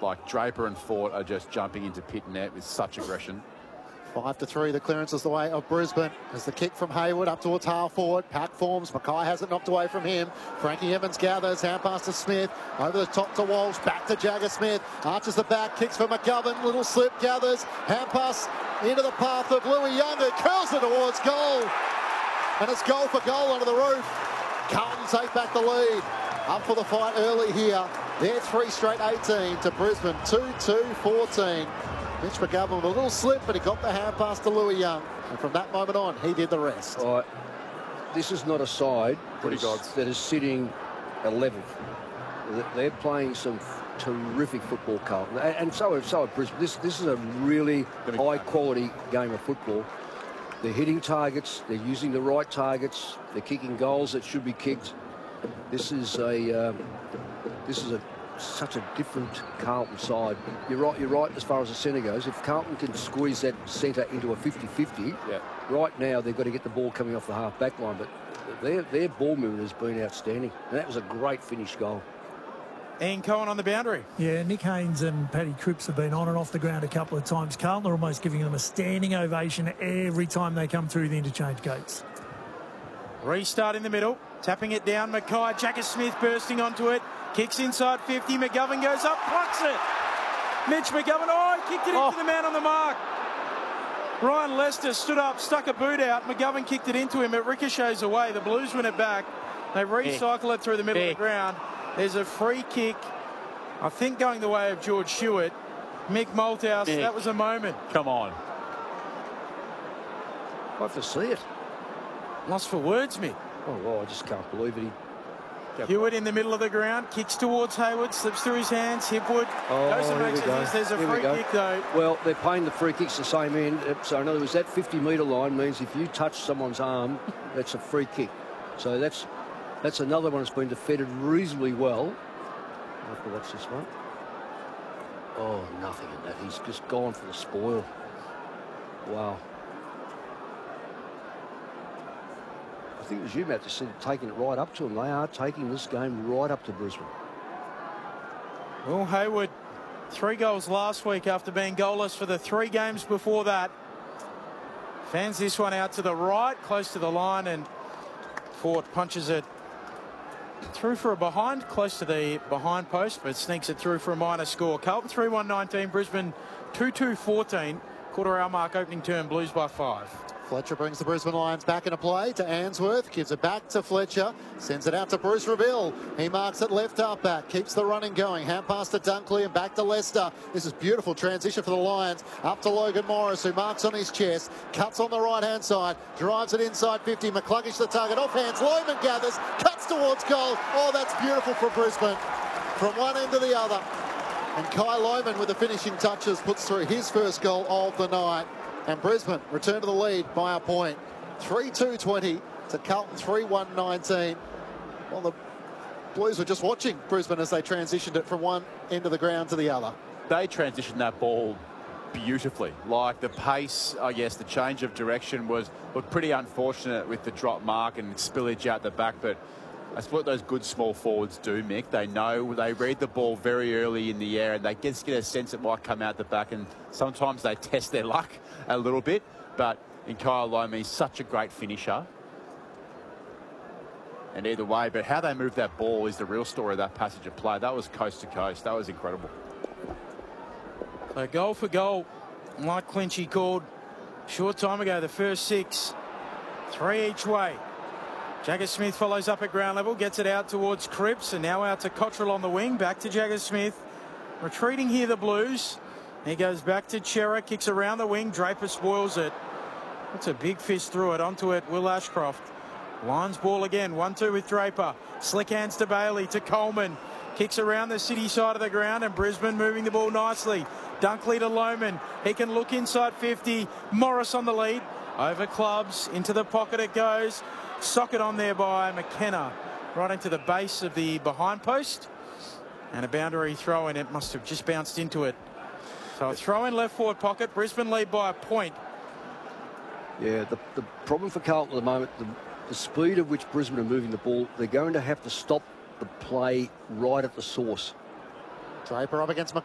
Like Draper and Fort are just jumping into pit net with such aggression. 5-3, the clearance is the way of Brisbane. As the kick from Hayward up towards half forward. Pack forms. Mackay hasn't knocked away from him. Frankie Evans gathers. Hand pass to Smith. Over the top to Walsh. Back to Jagger Smith. Arches the back. Kicks for McGovern. Little slip. Gathers. Hand pass into the path of Louis Young. Who curls it towards goal. And it's goal for goal under the roof. Carlton take back the lead. Up for the fight early here. They're 3 straight 18 to Brisbane. 2-2-14. Mitch McGovern with a little slip, but he got the hand pass to Louis Young. And from that moment on, he did the rest. All right. This is not a side that is sitting 11th. They're playing some terrific football, Carlton. And so are Brisbane. This is a really high-quality game of football. They're hitting targets. They're using the right targets. They're kicking goals that should be kicked. This is such a different Carlton side. You're right as far as the centre goes. If Carlton can squeeze that centre into a 50-50, right now they've got to get the ball coming off the half-back line. But their ball movement has been outstanding. And that was a great finish goal. Ian Cohen on the boundary. Yeah, Nick Haynes and Paddy Cripps have been on and off the ground a couple of times. Carlton are almost giving them a standing ovation every time they come through the interchange gates. Restart in the middle. Tapping it down. Mackay. Jagger Smith bursting onto it. Kicks inside 50. McGovern goes up. Plucks it. Mitch McGovern. Oh, he kicked it into the man on the mark. Ryan Lester stood up, stuck a boot out. McGovern kicked it into him. It ricochets away. The Blues win it back. They recycle it through the middle of the ground. There's a free kick, I think, going the way of George Stewart. Mick Malthouse, that was a moment. Come on. I'd love to see it. Lost for words, Mick. Oh, well, I just can't believe it. Hewitt in the middle of the ground, kicks towards Hayward, slips through his hands. Hipwood goes and makes it. There's a free kick, though. Well, they're playing the free kicks the same end. So, in other words, that 50-metre line means if you touch someone's arm, that's a free kick. So that's another one that's been defended reasonably well. I have to watch this one. Oh, nothing in that. He's just gone for the spoil. Wow. I think it was you, Matt, that said taking it right up to them. They are taking this game right up to Brisbane. Well, Hayward, 3 goals last week after being goalless for the 3 games before that. Fans this one out to the right, close to the line, and Fort punches it through for a behind, close to the behind post, but sneaks it through for a minor score. Carlton 3-1-19, Brisbane 2-2-14. Quarter hour mark, opening term, Blues by 5. Fletcher brings the Brisbane Lions back into play to Answorth, gives it back to Fletcher, sends it out to Bruce Rebill. He marks it left half-back, keeps the running going. Hand pass to Dunkley and back to Lester. This is beautiful transition for the Lions. Up to Logan Morris, who marks on his chest, cuts on the right-hand side, drives it inside 50. McCluggage the target, off hands. Loman gathers, cuts towards goal. Oh, that's beautiful for Brisbane. From one end to the other. And Kai Loman with the finishing touches puts through his first goal of the night. And Brisbane return to the lead by a point. 3-2-20 to Carlton 3-1-19. Well, the Blues were just watching Brisbane as they transitioned it from one end of the ground to the other. They transitioned that ball beautifully. Like the pace, I guess, the change of direction was pretty unfortunate with the drop mark and spillage out the back, but that's what those good small forwards do, Mick. They know, they read the ball very early in the air and they just get a sense it might come out the back, and sometimes they test their luck a little bit. But in Kyle Lomi, he's such a great finisher. And either way, but how they move that ball is the real story of that passage of play. That was coast to coast. That was incredible. So goal for goal, like Clinchy called short time ago, the first 6. 3 each way. Jagger Smith follows up at ground level, gets it out towards Cripps, and now out to Cottrell on the wing. Back to Jagger Smith. Retreating here, the Blues. He goes back to Chera, kicks around the wing. Draper spoils it. That's a big fist through it. Onto it, Will Ashcroft. Lions ball again, 1-2 with Draper. Slick hands to Bailey, to Coleman. Kicks around the city side of the ground, and Brisbane moving the ball nicely. Dunkley to Loman. He can look inside 50. Morris on the lead. Over clubs, into the pocket it goes. Socket on there by McKenna, right into the base of the behind post. And a boundary throw in. It must have just bounced into it. So a throw in left forward pocket. Brisbane lead by a point. Yeah, the problem for Carlton at the moment, the speed at which Brisbane are moving the ball, they're going to have to stop the play right at the source. Draper up against